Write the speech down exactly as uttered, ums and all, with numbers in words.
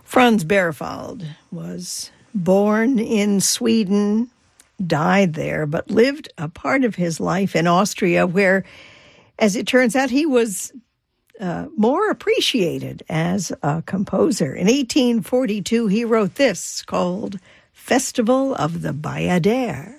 Franz Berwald was born in Sweden, died there, but lived a part of his life in Austria where, as it turns out, he was uh, more appreciated as a composer. In eighteen forty-two, he wrote this called Festival of the Bayadere.